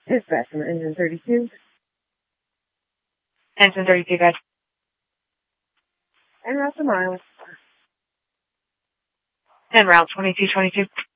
Dispatch from engine 32. Engine 32, guys. En route to miles. En route 2222.